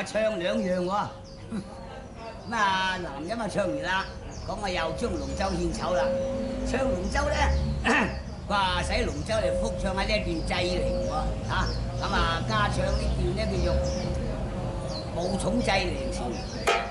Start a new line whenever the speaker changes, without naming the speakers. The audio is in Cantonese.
話唱兩樣喎。咁啊，男音啊唱完啦，咁啊又將龍舟獻醜啦。唱龍舟咧，哇！使龍舟嚟復唱下呢一段祭靈喎，嚇咁啊加唱呢段咧叫做武松祭靈先。